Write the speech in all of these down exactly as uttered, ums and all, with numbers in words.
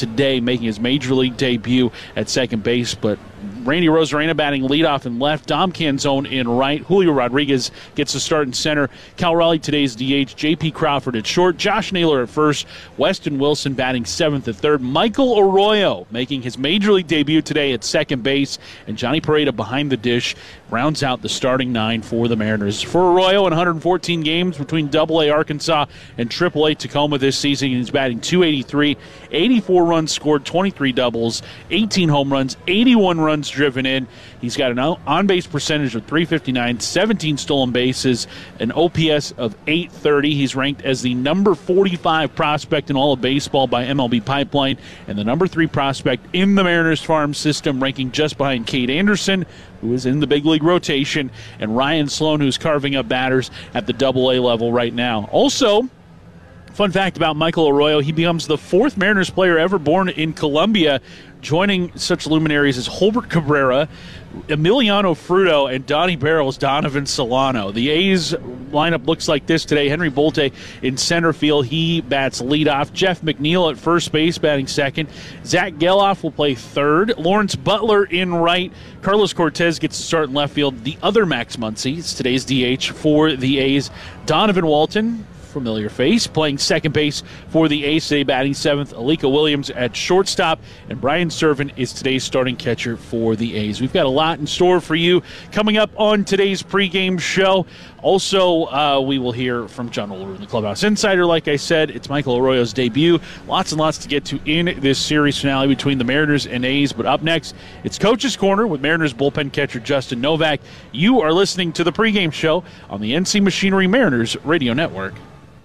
today, making his Major League debut at second base, but Randy Rosarena batting leadoff in left, Dom Canzone in right, Julio Rodriguez gets the start in center, Cal Raleigh today's D H, J P Crawford at short, Josh Naylor at first, Weston Wilson batting seventh at third, Michael Arroyo making his Major League debut today at second base, and Johnny Pareda behind the dish rounds out the starting nine for the Mariners. For Arroyo, in one hundred fourteen games between double A Arkansas and triple A Tacoma this season, he's batting two eighty-three, eighty-four runs scored, twenty-three doubles, eighteen home runs, eighty-one runs driven in. He's got an on-base percentage of three fifty-nine, seventeen stolen bases, an O P S of eight thirty. He's ranked as the number forty-five prospect in all of baseball by M L B Pipeline, and the number three prospect in the Mariners farm system, ranking just behind Cade Anderson, who is in the big league rotation, and Ryan Sloan, who's carving up batters at the double A level right now. Also, fun fact about Michael Arroyo, he becomes the fourth Mariners player ever born in Colombia, joining such luminaries as Holbert Cabrera, Emiliano Fruto, and Donnie Barrels, Donovan Solano. The A's lineup looks like this today. Henry Bolte in center field. He bats leadoff. Jeff McNeil at first base, batting second. Zach Geloff will play third. Lawrence Butler in right. Carlos Cortez gets to start in left field. The other Max Muncy is today's D H for the A's. Donovan Walton, familiar face, playing second base for the A's today, batting seventh. Alika Williams at shortstop, and Brian Servant is today's starting catcher for the A's. We've got a lot in store for you coming up on today's pregame show. Also, uh, we will hear from John Olerud, the Clubhouse Insider. Like I said, it's Michael Arroyo's debut. Lots and lots to get to in this series finale between the Mariners and A's. But up next, it's Coach's Corner with Mariners bullpen catcher Justin Novak. You are listening to the pregame show on the N C Machinery Mariners Radio Network.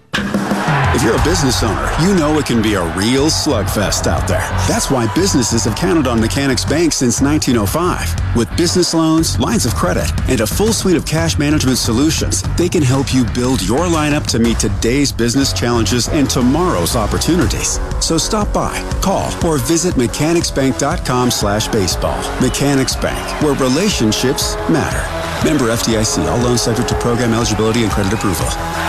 If you're a business owner, you know it can be a real slugfest out there. That's why businesses have counted on Mechanics Bank since nineteen oh five. With business loans, lines of credit, and a full suite of cash management solutions, they can help you build your lineup to meet today's business challenges and tomorrow's opportunities. So stop by, call, or visit mechanicsbank.com slash baseball. Mechanics Bank, where relationships matter. Member F D I C. All loans subject to program eligibility and credit approval.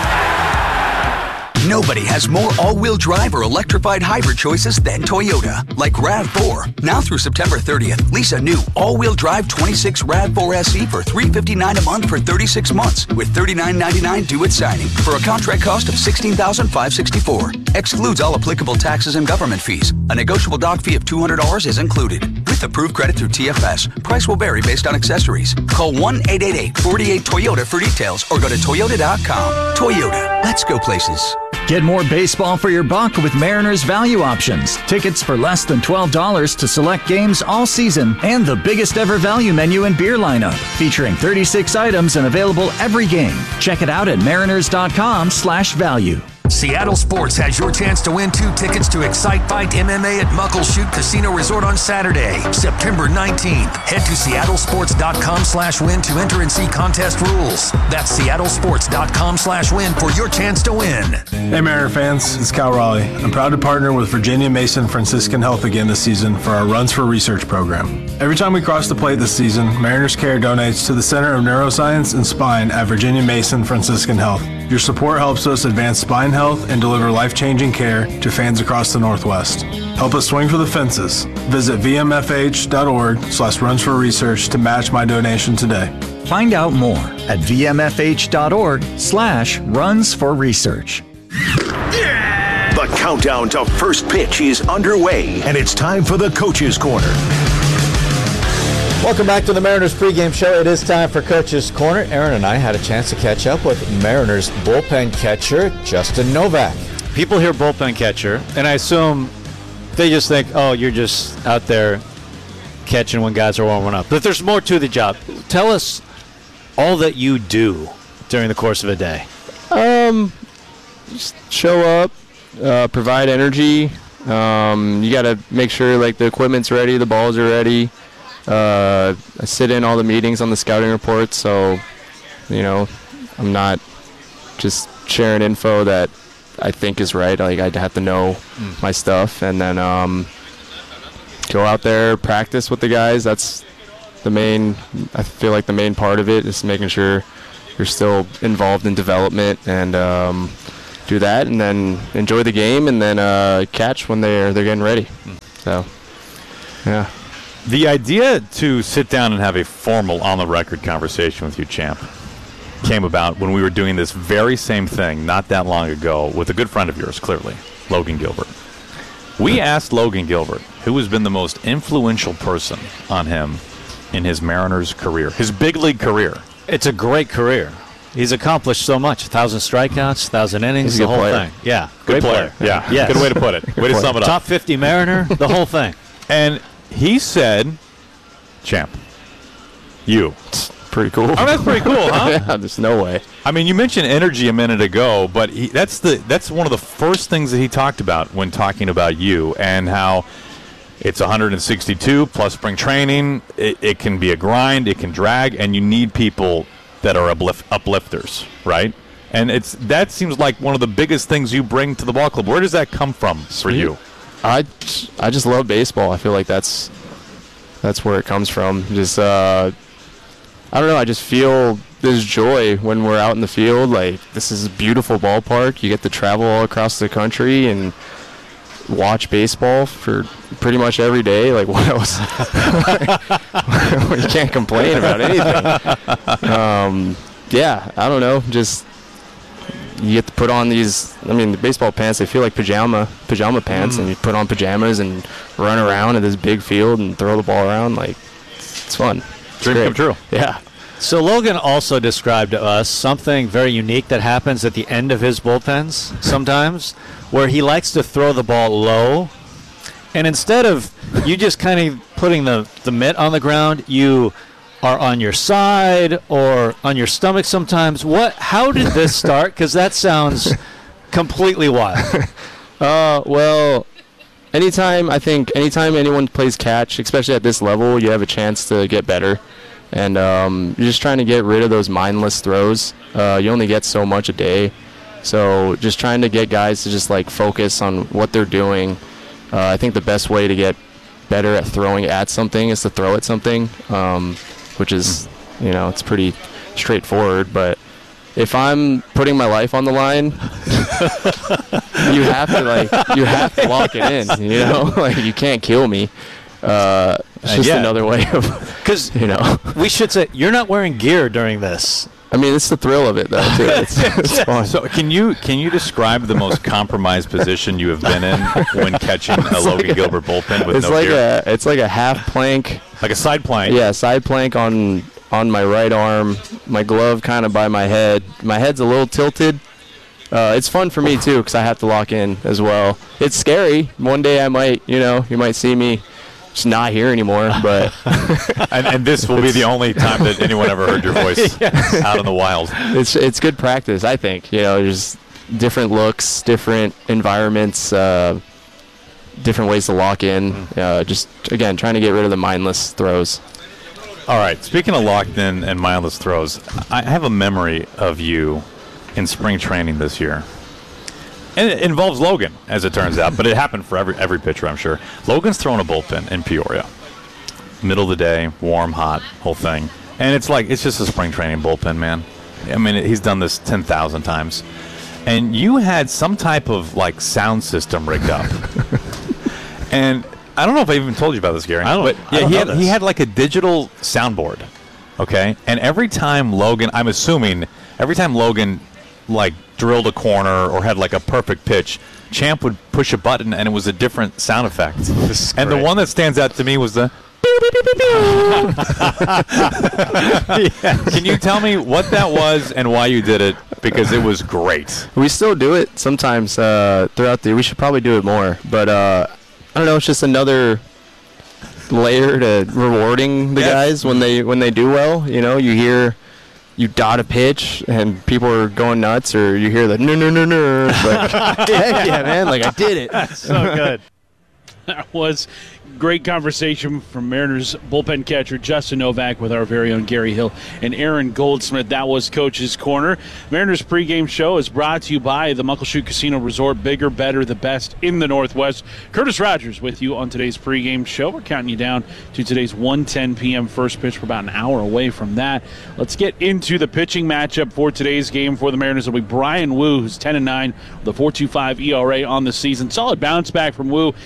Nobody has more all-wheel drive or electrified hybrid choices than Toyota. Like RAV four. Now through September thirtieth, lease a new all-wheel drive twenty-six RAV four S E for three hundred fifty-nine dollars a month for thirty-six months with thirty-nine ninety-nine due at signing for a contract cost of sixteen thousand five hundred sixty-four dollars. Excludes all applicable taxes and government fees. A negotiable doc fee of two hundred dollars is included. With approved credit through T F S, price will vary based on accessories. Call one eight eight eight, four eight Toyota for details or go to toyota dot com. Toyota, let's go places. Get more baseball for your buck with Mariners Value Options. Tickets for less than twelve dollars to select games all season and the biggest ever value menu and beer lineup, featuring thirty-six items and available every game. Check it out at mariners.com slash value. Seattle Sports has your chance to win two tickets to Excite Fight M M A at Muckleshoot Casino Resort on Saturday, September nineteenth. Head to seattlesports.com slash win to enter and see contest rules. That's seattlesports.com slash win for your chance to win. Hey Mariner fans, it's Cal Raleigh. I'm proud to partner with Virginia Mason Franciscan Health again this season for our Runs for Research program. Every time we cross the plate this season, Mariners Care donates to the Center of Neuroscience and Spine at Virginia Mason Franciscan Health. Your support helps us advance spine health and deliver life-changing care to fans across the Northwest. Help us swing for the fences. Visit vmfh.org slash runs for research to match my donation today. Find out more at vmfh.org slash runs for research. The countdown to first pitch is underway, and it's time for the Coach's Corner. Welcome back to the Mariners pregame show. It is time for Coach's Corner. Aaron and I had a chance to catch up with Mariners bullpen catcher Justin Novak. People hear bullpen catcher, and I assume they just think, oh, you're just out there catching when guys are warming up. But there's more to the job. Tell us all that you do during the course of a day. Um, just show up, uh, provide energy. Um, you got to make sure like the equipment's ready, the balls are ready. Uh, I sit in all the meetings on the scouting reports, so, you know, I'm not just sharing info that I think is right. Like, I have to know mm. my stuff, and then um, go out there, practice with the guys. That's the main, I feel like the main part of it is making sure you're still involved in development and um, do that, and then enjoy the game, and then uh, catch when they're, they're getting ready. Mm. So, yeah. The idea to sit down and have a formal on-the-record conversation with you, Champ, came about when we were doing this very same thing not that long ago with a good friend of yours, clearly, Logan Gilbert. We asked Logan Gilbert who has been the most influential person on him in his Mariners career, his big league career. It's a great career. He's accomplished so much. A thousand strikeouts, a thousand innings, He's the a good whole player. thing. Yeah, Good great player. player. Yeah, Yes. good way to put it. Way to sum it up. Top fifty Mariner, the whole thing. And he said, Champ, you. Pretty cool. Oh, that's pretty cool, huh? Yeah, there's no way. I mean, you mentioned energy a minute ago, but he, that's the that's one of the first things that he talked about when talking about you and how it's one hundred sixty-two plus spring training. It, it can be a grind, it can drag, and you need people that are uplift, uplifters, right? And it's that seems like one of the biggest things you bring to the ball club. Where does that come from for you? I, I just love baseball. I feel like that's that's where it comes from. Just uh, I don't know. I just feel this joy when we're out in the field. Like, this is a beautiful ballpark. You get to travel all across the country and watch baseball for pretty much every day. Like, what else? You can't complain about anything. Um, yeah, I don't know. Just you get to put on these. I mean, the baseball pants. They feel like pajama pajama pants, mm. and you put on pajamas and run around in this big field and throw the ball around. Like, it's fun. Dream come true. Yeah. So Logan also described to us something very unique that happens at the end of his bullpens sometimes, where he likes to throw the ball low, and instead of you just kind of putting the, the mitt on the ground, you are on your side or on your stomach sometimes. What? How did this start? Because that sounds completely wild. Uh, well, anytime I think anytime anyone plays catch, especially at this level, you have a chance to get better. And um, you're just trying to get rid of those mindless throws. Uh, you only get so much a day. So just trying to get guys to just like focus on what they're doing. Uh, I think the best way to get better at throwing at something is to throw at something, um, which is, you know, it's pretty straightforward. But if I'm putting my life on the line, you have to like you have to lock it in. You know, like you can't kill me. Uh, it's just yeah. another way of, because you know, we should say you're not wearing gear during this. I mean, it's the thrill of it, though. Too. It's, it's fun. So, can you can you describe the most compromised position you have been in when catching a It's Logan like Gilbert a, bullpen with it's no like gear? a it's like a half plank, like a side plank. Yeah, side plank on on my right arm. My glove kind of by my head. My head's a little tilted. Uh, it's fun for me too because I have to lock in as well. It's scary. One day I might, you know, you might see me just not here anymore, but and, and this will be the only time that anyone ever heard your voice yes. out in the wild. It's it's good practice, I think. You know, there's different looks, different environments, uh, different ways to lock in. Uh, just again, trying to get rid of the mindless throws. All right. Speaking of locked in and mindless throws, I have a memory of you in spring training this year. And it involves Logan, as it turns out, but it happened for every every pitcher, I'm sure. Logan's throwing a bullpen in Peoria. Middle of the day, warm, hot, whole thing. And it's like, it's just a spring training bullpen, man. I mean, he's done this ten thousand times. And you had some type of, like, sound system rigged up. And I don't know if I even told you about this, Gary. I don't, but I yeah, don't he know had, this. he had, like, a digital soundboard, okay? And every time Logan, I'm assuming, every time Logan, like, drilled a corner or had like a perfect pitch, Champ would push a button and it was a different sound effect. And great. the one that stands out to me was the yeah. Can you tell me what that was and why you did it? Because it was great. We still do it sometimes uh, throughout the year. We should probably do it more. But uh, I don't know, it's just another layer to rewarding the yes. guys when they when they do well. You know, you hear you dot a pitch and people are going nuts, or you hear the no no no no. It's like, heck yeah, man! Like, I did it. That's so good. That was great conversation from Mariners bullpen catcher Justin Novak with our very own Gary Hill and Aaron Goldsmith. That was Coach's Corner. Mariners pregame show is brought to you by the Muckleshoot Casino Resort. Bigger, better, the best in the Northwest. Curtis Rogers with you on today's pregame show. We're counting you down to today's one ten p.m. first pitch. We're about an hour away from that. Let's get into the pitching matchup for today's game for the Mariners. It'll be Brian Wu, who's ten and nine with a four point two five E R A on the season. Solid bounce back from Wu in his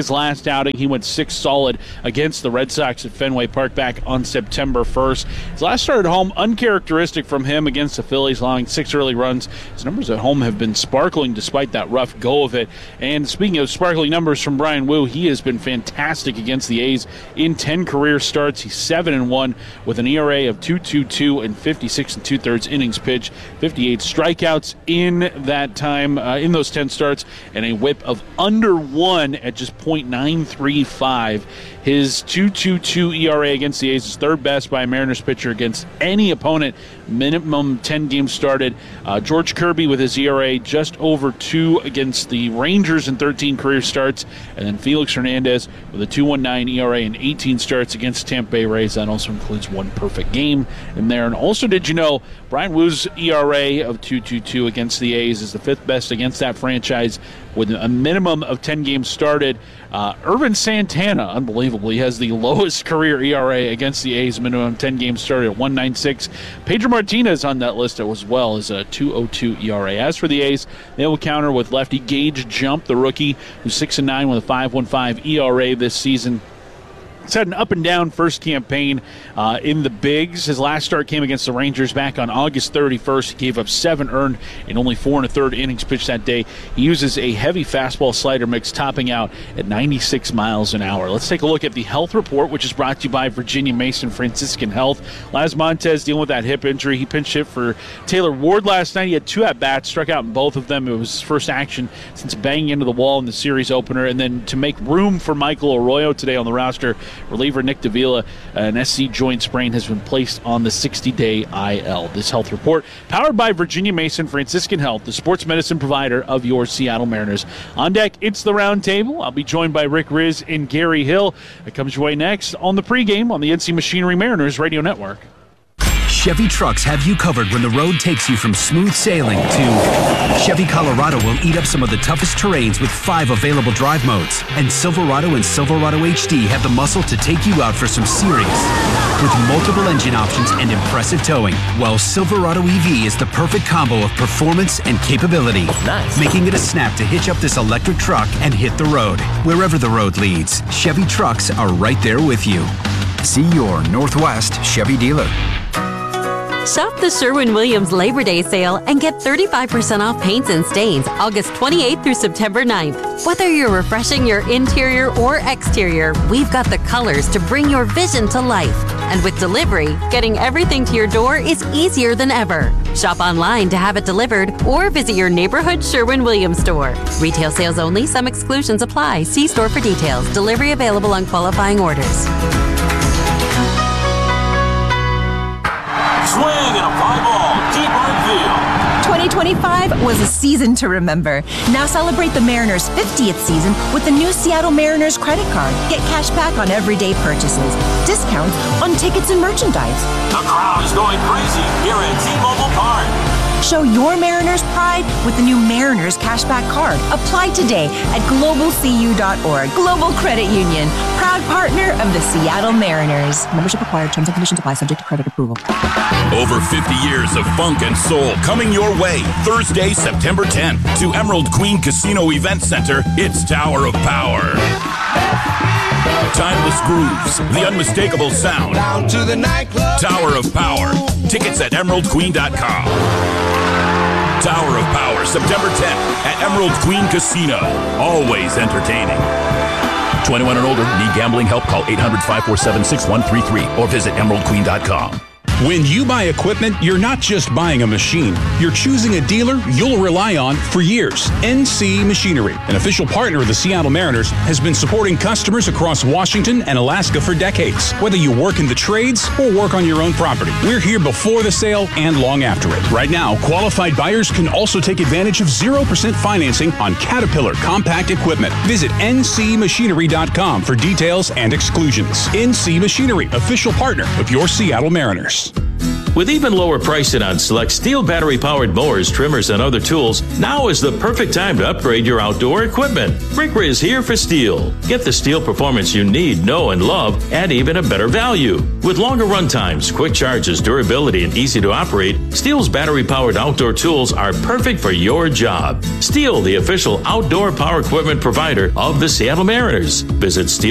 his last outing. He went six solid against the Red Sox at Fenway Park back on September first. His last start at home, uncharacteristic from him against the Phillies, allowing six early runs. His numbers at home have been sparkling despite that rough go of it. And speaking of sparkling numbers from Bryan Woo, he has been fantastic against the A's in ten career starts. He's seven and one with an E R A of two point two two and fifty-six and two-thirds innings pitched, fifty-eight strikeouts in that time, uh, in those ten starts, and a whip of under one at just point nine three five. His two point two two E R A against the A's is third best by a Mariners pitcher against any opponent, minimum ten games started. Uh, George Kirby with his E R A just over two against the Rangers in thirteen career starts, and then Felix Hernandez with a two point one nine E R A in eighteen starts against Tampa Bay Rays. That also includes one perfect game in there. And also, did you know Bryan Woo's E R A of two point two two against the A's is the fifth best against that franchise with a minimum of ten games started. Uh, Irvin Santana, unbelievably, has the lowest career E R A against the A's, minimum ten games started at one point nine six. Pedro Martinez on that list as well as a two point oh two E R A. As for the A's, they will counter with lefty Gage Jump, the rookie, who's six and nine with a five point one five E R A this season. He's had an up-and-down first campaign uh, in the bigs. His last start came against the Rangers back on August thirty-first. He gave up seven earned in only four and a third innings pitched that day. He uses a heavy fastball slider mix, topping out at ninety-six miles an hour. Let's take a look at the health report, which is brought to you by Virginia Mason Franciscan Health. Laz Montez dealing with that hip injury. He pinch hit for Taylor Ward last night. He had two at-bats, struck out in both of them. It was his first action since banging into the wall in the series opener. And then to make room for Michael Arroyo today on the roster, reliever Nick Davila, an S C joint sprain, has been placed on the sixty-day I L. This health report, powered by Virginia Mason Franciscan Health, the sports medicine provider of your Seattle Mariners. On deck, it's the round table. I'll be joined by Rick Riz and Gary Hill. It comes your way next on the pregame on the N C Machinery Mariners Radio Network. Chevy trucks have you covered when the road takes you from smooth sailing to Chevy Colorado will eat up some of the toughest terrains with five available drive modes. And Silverado and Silverado H D have the muscle to take you out for some serious with multiple engine options and impressive towing. While Silverado E V is the perfect combo of performance and capability. Nice. Making it a snap to hitch up this electric truck and hit the road. Wherever the road leads, Chevy trucks are right there with you. See your Northwest Chevy dealer. Shop the Sherwin-Williams Labor Day sale and get thirty-five percent off paints and stains August twenty-eighth through September ninth. Whether you're refreshing your interior or exterior, we've got the colors to bring your vision to life. And with delivery, getting everything to your door is easier than ever. Shop online to have it delivered or visit your neighborhood Sherwin-Williams store. Retail sales only. Some exclusions apply. See store for details. Delivery available on qualifying orders. Swing and a fly ball, deep right field. twenty twenty-five was a season to remember. Now celebrate the Mariners' fiftieth season with the new Seattle Mariners credit card. Get cash back on everyday purchases, discounts on tickets and merchandise. The crowd is going crazy here at T-Mobile Park. Show your Mariners pride with the new Mariners Cashback Card. Apply today at global c u dot org. Global Credit Union, proud partner of the Seattle Mariners. Membership required. Terms and conditions apply. Subject to credit approval. Over fifty years of funk and soul coming your way. Thursday, September tenth, to Emerald Queen Casino Event Center. It's Tower of Power. Timeless grooves, the unmistakable sound. Down to the nightclub. Tower of Power. Tickets at emerald queen dot com. Tower of Power, September tenth at Emerald Queen Casino. Always entertaining. twenty-one and older. Need gambling help? Call eight hundred, five four seven, six one three three or visit emerald queen dot com. When you buy equipment, you're not just buying a machine. You're choosing a dealer you'll rely on for years. N C Machinery, an official partner of the Seattle Mariners, has been supporting customers across Washington and Alaska for decades. Whether you work in the trades or work on your own property, we're here before the sale and long after it. Right now, qualified buyers can also take advantage of zero percent financing on Caterpillar compact equipment. Visit N C machinery dot com for details and exclusions. N C Machinery, official partner of your Seattle Mariners. With even lower pricing on select Steel battery-powered mowers, trimmers, and other tools, now is the perfect time to upgrade your outdoor equipment. Brinker is here for Steel. Get the Steel performance you need, know, and love at even a better value. With longer run times, quick charges, durability, and easy to operate, Steel's battery-powered outdoor tools are perfect for your job. Steel, the official outdoor power equipment provider of the Seattle Mariners. Visit Steel.